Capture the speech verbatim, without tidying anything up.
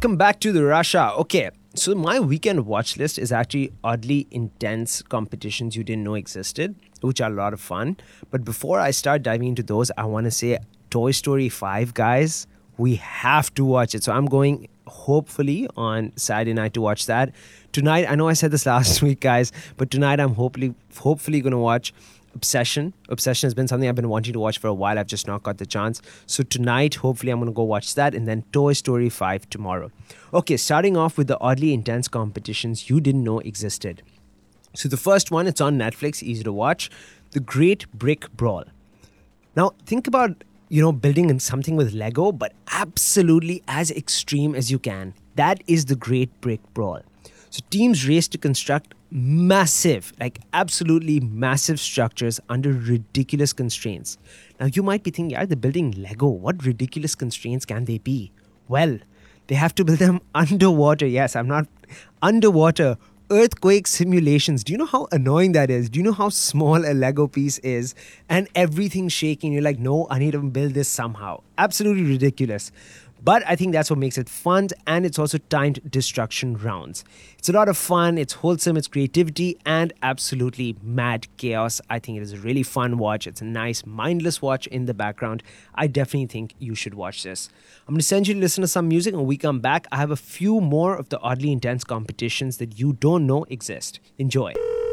welcome back to the Russia. Okay, so my weekend watch list is actually oddly intense competitions you didn't know existed, which are a lot of fun. But before I start diving into those, I want to say Toy Story five, guys, we have to watch it. So I'm going hopefully on Saturday night to watch that. Tonight, I know I said this last week, guys, but tonight I'm hopefully hopefully going to watch Obsession. Obsession has been something I've been wanting to watch for a while. I've just not got the chance. So tonight, hopefully, I'm going to go watch that, and then Toy Story five tomorrow. Okay, starting off with the oddly intense competitions you didn't know existed. So the first one, it's on Netflix, easy to watch. The Great Brick Brawl. Now, think about, you know, building something with Lego, but absolutely as extreme as you can. That is the Great Brick Brawl. So teams race to construct massive, like absolutely massive structures under ridiculous constraints. Now you might be thinking, yeah, they're building Lego. What ridiculous constraints can they be? Well, they have to build them underwater. Yes, I'm not underwater. Earthquake simulations. Do you know how annoying that is? Do you know how small a Lego piece is? And everything's shaking. You're like, no, I need to build this somehow. Absolutely ridiculous. But I think that's what makes it fun, and it's also timed destruction rounds. It's a lot of fun, it's wholesome, it's creativity, and absolutely mad chaos. I think it is a really fun watch. It's a nice, mindless watch in the background. I definitely think you should watch this. I'm going to send you to listen to some music, and when we come back, I have a few more of the oddly intense competitions that you don't know exist. Enjoy.